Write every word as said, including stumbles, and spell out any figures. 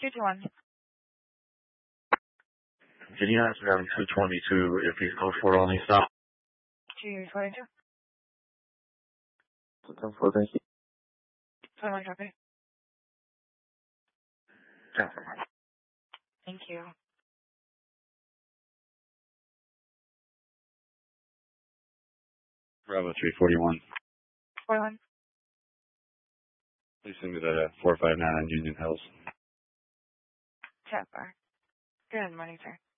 two two one. Can you ask them two twenty-two if he's code four only stop? two twenty-two. ten four, thank you. twenty-one copy. ten four. Thank you. Bravo three forty-one. forty-one. Please send me the four five nine on Union Hills. ten four. Good morning, sir.